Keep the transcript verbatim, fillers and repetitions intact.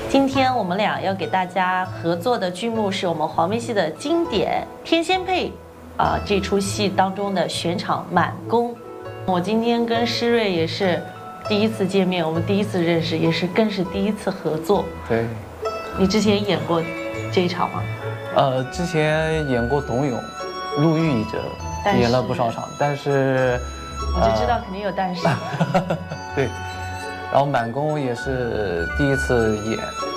今天我们俩要给大家合作的剧目是我们黄梅戏的经典《天仙配》啊、呃，这出戏当中的选场满宫。我今天跟施瑞也是第一次见面，我们第一次认识，也是更是第一次合作。 对， 你之前演过这一场吗？ 呃，之前演过董永、陆玉者，演了不少场，但是我就知道肯定有但是。 对，然后满宫也是第一次演，